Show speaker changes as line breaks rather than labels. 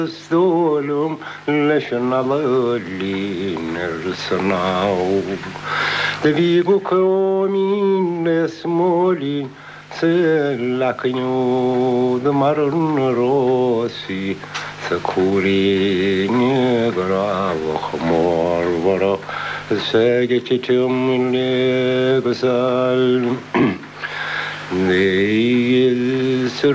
Stolum leșnalăli nersnau de vigu comine smoli se la căniu de marun rosi să curi negravo mor vara se gecem le găsal ne